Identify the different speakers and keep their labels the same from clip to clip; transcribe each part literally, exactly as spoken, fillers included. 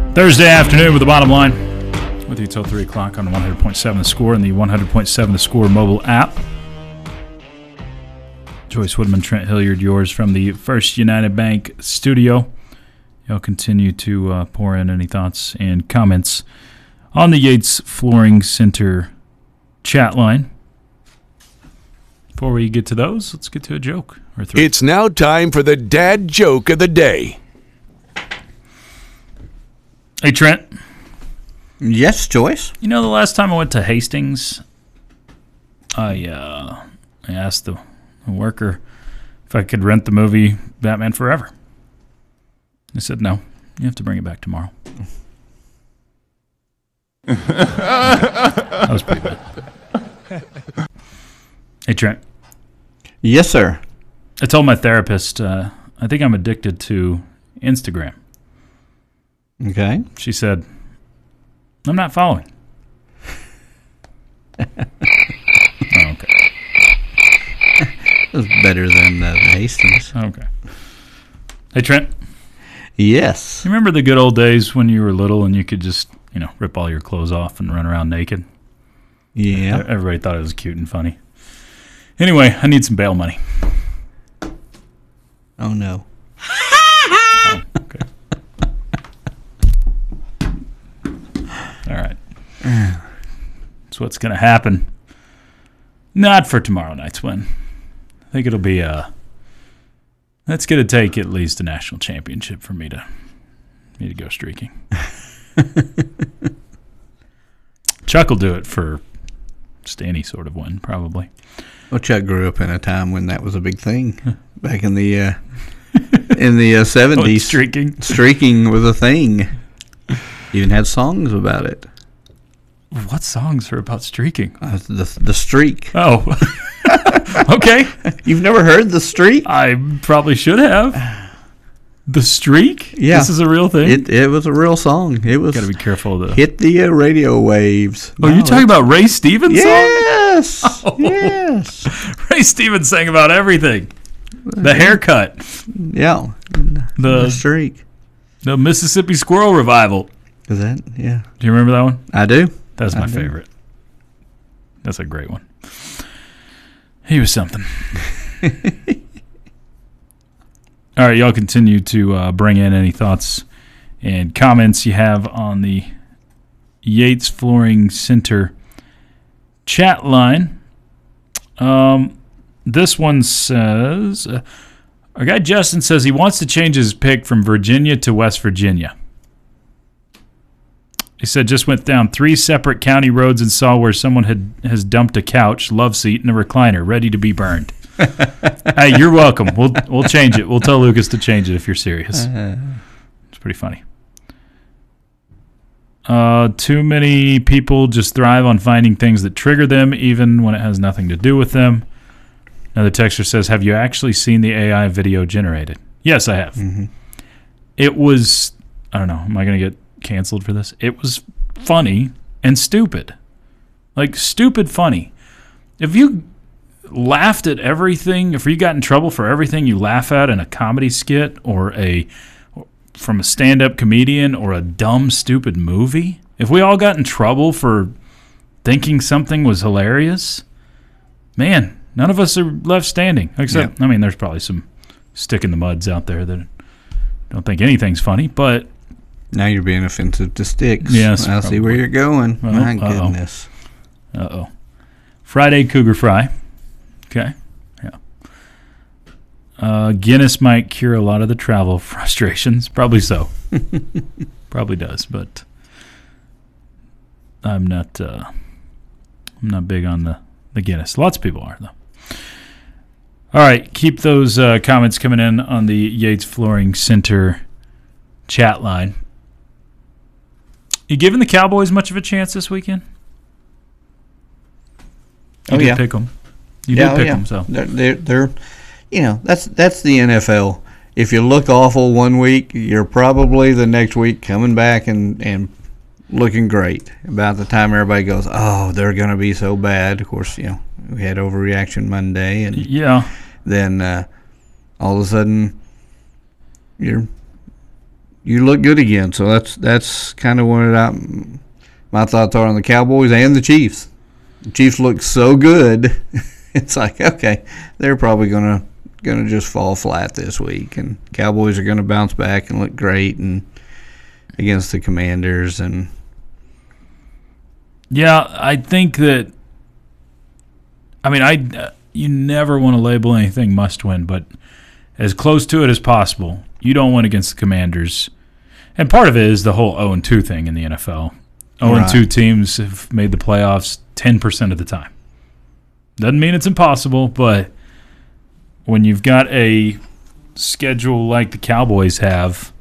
Speaker 1: Thursday afternoon with the bottom line. With you till three o'clock on one hundred point seven The Score and the one hundred point seven The Score mobile app. Joyce Woodman, Trent Hilliard, yours from the First United Bank studio. You'll continue to uh, pour in any thoughts and comments on the Yates Flooring Center chat line. Before we get to those, let's get to a joke or three.
Speaker 2: It's now time for the dad joke of the day.
Speaker 1: Hey, Trent.
Speaker 3: Yes, Joyce?
Speaker 1: You know, the last time I went to Hastings, I, uh, I asked the worker if I could rent the movie Batman Forever. He said, no, you have to bring it back tomorrow. That was pretty bad. Hey, Trent.
Speaker 3: Yes, sir.
Speaker 1: I told my therapist uh, I think I'm addicted to Instagram.
Speaker 3: Okay.
Speaker 1: She said, I'm not following. Oh, okay.
Speaker 3: That was better than uh, Hastings.
Speaker 1: Okay. Hey, Trent.
Speaker 3: Yes.
Speaker 1: You remember the good old days when you were little and you could just, you know, rip all your clothes off and run around naked?
Speaker 3: Yeah.
Speaker 1: Everybody thought it was cute and funny. Anyway, I need some bail money.
Speaker 3: Oh, no.
Speaker 1: Oh, okay. All right. That's what's going to happen. Not for tomorrow night's win. I think it'll be uh that's going to take at least a national championship for me to me to go streaking. Chuck will do it for just any sort of win, probably.
Speaker 3: Well, Chuck grew up in a time when that was a big thing. Back in the uh, in the uh, seventies,
Speaker 1: oh, streaking.
Speaker 3: Streaking was a thing. Even had songs about it.
Speaker 1: What songs are about streaking?
Speaker 3: Uh, the the streak.
Speaker 1: Oh, okay.
Speaker 3: You've never heard the streak?
Speaker 1: I probably should have. The streak?
Speaker 3: Yeah,
Speaker 1: this is a real thing.
Speaker 3: It it was a real song. It was.
Speaker 1: Got to be careful. To
Speaker 3: hit the uh, radio waves.
Speaker 1: Oh, no, you talking about Ray Stevens'
Speaker 3: yes,
Speaker 1: song?
Speaker 3: Yes.
Speaker 1: Oh. Ray Stevens sang about everything. The haircut.
Speaker 3: Yeah.
Speaker 1: The,
Speaker 3: the streak.
Speaker 1: The Mississippi Squirrel Revival.
Speaker 3: Is that? Yeah.
Speaker 1: Do you remember that one?
Speaker 3: I do.
Speaker 1: That's my
Speaker 3: I do.
Speaker 1: favorite. That's a great one. He was something. All right, y'all continue to uh, bring in any thoughts and comments you have on the Yates Flooring Center chat line. Um, this one says, uh, our guy Justin says he wants to change his pick from Virginia to West Virginia. He said just went down three separate county roads and saw where someone had has dumped a couch, love seat, and a recliner ready to be burned. Hey, you're welcome. We'll we'll change it. We'll tell Lucas to change it if you're serious. It's pretty funny. Uh, too many people just thrive on finding things that trigger them, even when it has nothing to do with them. Another texter says, have you actually seen the A I video generated? Yes, I have.
Speaker 3: Mm-hmm.
Speaker 1: It was, I don't know, am I going to get canceled for this? It was funny and stupid. Like, stupid funny. If you laughed at everything, if you got in trouble for everything you laugh at in a comedy skit or a from a stand-up comedian or a dumb, stupid movie, if we all got in trouble for thinking something was hilarious, man, none of us are left standing. Except, yeah. I mean, there's probably some stick in the muds out there that don't think anything's funny, but
Speaker 3: now you're being offensive to sticks.
Speaker 1: Yes,
Speaker 3: I
Speaker 1: probably.
Speaker 3: see where you're going.
Speaker 1: Well,
Speaker 3: My
Speaker 1: uh-oh.
Speaker 3: goodness.
Speaker 1: Uh-oh. Friday Cougar Fry. Okay. Yeah. Uh, Guinness might cure a lot of the travel frustrations. Probably so. Probably does, but I'm not uh, I'm not big on the, the Guinness. Lots of people are, though. All right. Keep those uh, comments coming in on the Yates Flooring Center chat line. You giving the Cowboys much of a chance this weekend? You
Speaker 3: oh,
Speaker 1: did
Speaker 3: yeah.
Speaker 1: pick them. You
Speaker 3: yeah,
Speaker 1: did pick
Speaker 3: oh, yeah.
Speaker 1: them, so.
Speaker 3: They're, they're, they're, you know, that's that's the N F L. If you look awful one week, you're probably the next week coming back and, and looking great. About the time everybody goes, oh, they're going to be so bad. Of course, you know, we had overreaction Monday, and
Speaker 1: yeah.
Speaker 3: then uh, all of a sudden you're you look good again. So that's that's kind of what I, my thoughts are on the Cowboys and the Chiefs. The Chiefs look so good. It's like, okay, they're probably gonna gonna just fall flat this week, and Cowboys are gonna bounce back and look great and against the Commanders. And
Speaker 1: yeah, I think that. I mean, I uh, you never want to label anything must win, but as close to it as possible. You don't win against the Commanders, and part of it is the whole oh and two thing in the N F L. oh and two teams have made the playoffs ten percent of the time. Doesn't mean it's impossible, but when you've got a schedule like the Cowboys have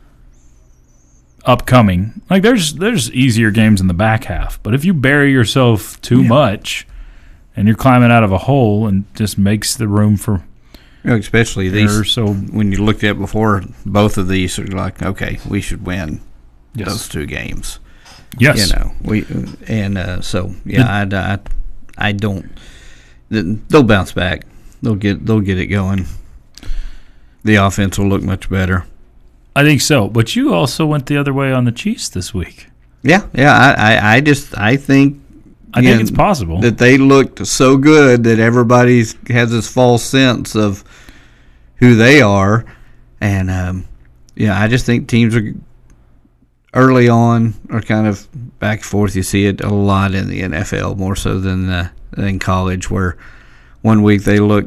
Speaker 1: upcoming, like there's there's easier games in the back half, but if you bury yourself too yeah. much and you're climbing out of a hole and just makes the room for
Speaker 3: you know, especially these
Speaker 1: error, so
Speaker 3: when you looked at before, both of these are like, okay, we should win
Speaker 1: yes.
Speaker 3: those two games.
Speaker 1: Yes,
Speaker 3: you know, we and uh, so yeah, the, I, I I don't. They'll bounce back. They'll get they'll get it going. The offense will look much better.
Speaker 1: I think so. But you also went the other way on the Chiefs this week.
Speaker 3: Yeah, yeah. I, I, I just I think
Speaker 1: I again, think it's possible
Speaker 3: that they looked so good that everybody has this false sense of who they are, and um, yeah, I just think teams are early on are kind of back and forth. You see it a lot in the N F L more so than the. in college, where one week they look,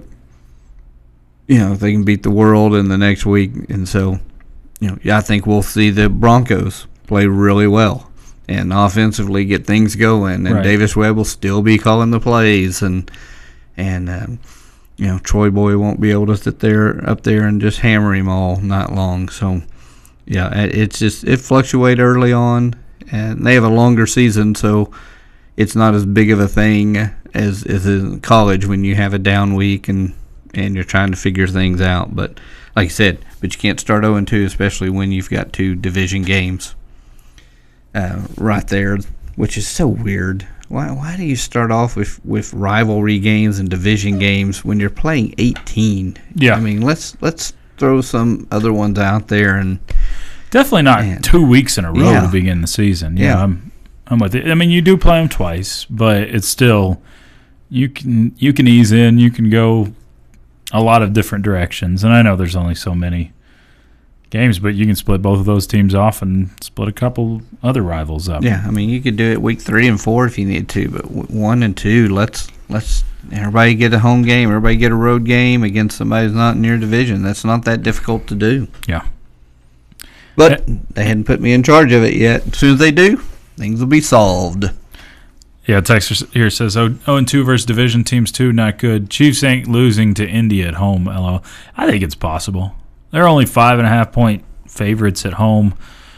Speaker 3: you know, they can beat the world, and the next week, and so, you know, yeah, I think we'll see the Broncos play really well and offensively get things going, and right. Davis Webb will still be calling the plays, and and um, you know, Troy Boy won't be able to sit there up there and just hammer him all night long. So yeah, it's just it fluctuates early on, and they have a longer season, so it's not as big of a thing as, as in college when you have a down week and, and you're trying to figure things out. But like I said, but you can't start oh and two, especially when you've got two division games uh, right there, which is so weird. Why why do you start off with, with rivalry games and division games when you're playing eighteen?
Speaker 1: Yeah.
Speaker 3: I mean, let's let's throw some other ones out there. And
Speaker 1: definitely not man. two weeks in a row
Speaker 3: yeah.
Speaker 1: to begin the season. Yeah,
Speaker 3: yeah.
Speaker 1: I'm I'm with it. I mean, you do play them twice, but it's still you can you can ease in. You can go a lot of different directions, and I know there's only so many games, but you can split both of those teams off and split a couple other rivals up.
Speaker 3: Yeah, I mean, you could do it week three and four if you need to, but one and two, let's let's everybody get a home game, everybody get a road game against somebody who's not in your division. That's not that difficult to do.
Speaker 1: Yeah,
Speaker 3: but they hadn't put me in charge of it yet. As soon as they do, things will be solved.
Speaker 1: Yeah, text here says oh and two versus division teams two, not good. Chiefs ain't losing to Indy at home. L O. I think it's possible. They're only five and a half point favorites at home.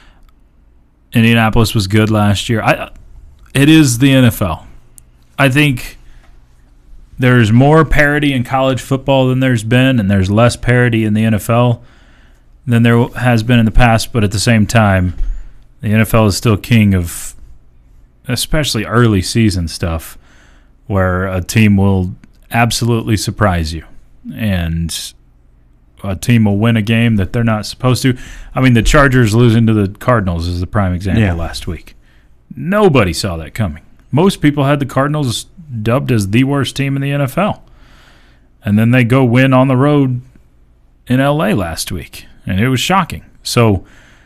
Speaker 1: Indianapolis was good last year. I, it is the N F L. I think there's more parity in college football than there's been, and there's less parity in the N F L than there has been in the past. But at the same time, the N F L is still king of especially early season stuff where a team will absolutely surprise you and a team will win a game that they're not supposed to. I mean, the Chargers losing to the Cardinals is the prime example
Speaker 3: yeah.
Speaker 1: last week. Nobody saw that coming. Most people had the Cardinals dubbed as the worst team in the N F L. And then they go win on the road in L A last week, and it was shocking. So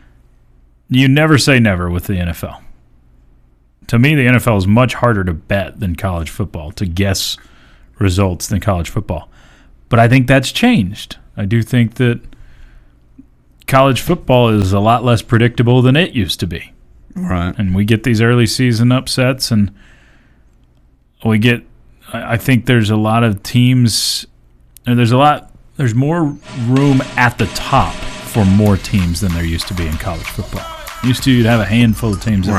Speaker 1: you never say never with the N F L. To me, the N F L is much harder to bet than college football, to guess results than college football. But I think that's changed. I do think that college football is a lot less predictable than it used to be.
Speaker 3: Right.
Speaker 1: And we get these early season upsets, and we get – I think there's a lot of teams – there's a lot – there's more room at the top for more teams than there used to be in college football. Used to, you'd have a handful of teams that